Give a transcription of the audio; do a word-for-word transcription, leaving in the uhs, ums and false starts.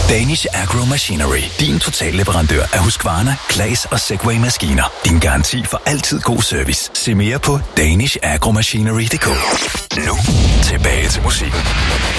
Danish Agro Machinery. Din totalleverandør af Husqvarna, Claas og Segway-maskiner. Din garanti for altid god service. Se mere på danish agro machinery punktum d k. Nu tilbage til musikken.